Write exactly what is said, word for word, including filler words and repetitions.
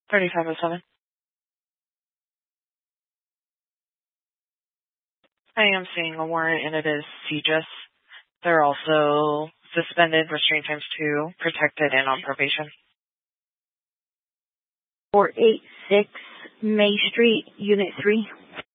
thirty-five oh seven. I am seeing a warrant, and it is C G I S. They're also suspended, restraint times two, protected, and on probation. four eighty-six May Street, Unit three.